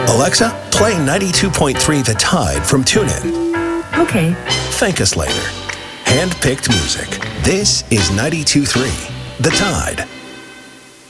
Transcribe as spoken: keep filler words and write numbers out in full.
Alexa, play ninety-two point three The Tide from TuneIn. Okay. Thank us later. Hand-picked music. This is ninety-two point three The Tide.